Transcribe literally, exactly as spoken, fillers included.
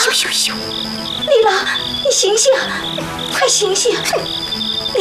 咻咻咻！ 李郎，你醒醒，快醒醒！